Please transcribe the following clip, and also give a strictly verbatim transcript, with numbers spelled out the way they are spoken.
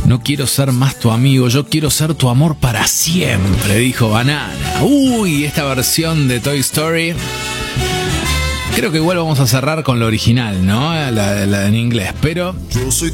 No quiero ser más tu amigo, yo quiero ser tu amor para siempre, dijo Banana. Uy, esta versión de Toy Story. Creo que igual vamos a cerrar con lo original, ¿no? La, la en inglés, pero... Yo soy